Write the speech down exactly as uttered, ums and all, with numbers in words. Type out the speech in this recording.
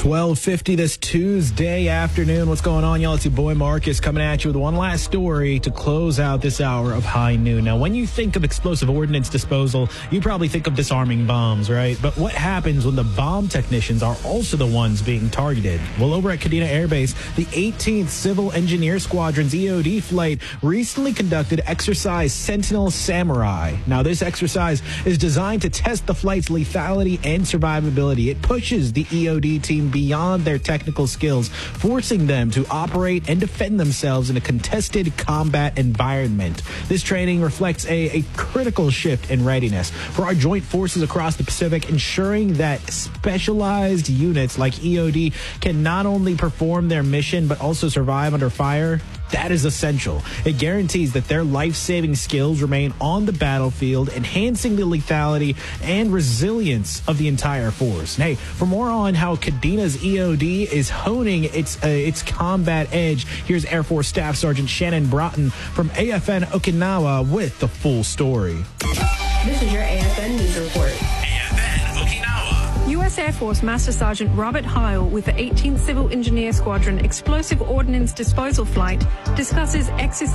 twelve fifty this Tuesday afternoon. What's going on, y'all? It's your boy Marcus coming at you with one last story to close out this hour of High Noon. Now, when you think of explosive ordnance disposal, you probably think of disarming bombs, right? But what happens when the bomb technicians are also the ones being targeted? Well, over at Kadena Air Base, the eighteenth Civil Engineer Squadron's E O D flight recently conducted Exercise Sentinel Samurai. Now, this exercise is designed to test the flight's lethality and survivability. It pushes the E O D team beyond their technical skills, forcing them to operate and defend themselves in a contested combat environment. This training reflects a, a critical shift in readiness for our joint forces across the Pacific, ensuring that specialized units like E O D can not only perform their mission but also survive under fire. That is essential. It guarantees that their life-saving skills remain on the battlefield, enhancing the lethality and resilience of the entire force. And hey, for more on how Kadena's E O D is honing its uh, its combat edge, here's Air Force Staff Sergeant Shannon Broughton from A F N Okinawa with the full story. This is your A F N News Report. U S Air Force Master Sergeant Robert Heil with the eighteenth Civil Engineer Squadron Explosive Ordnance Disposal Flight discusses exercise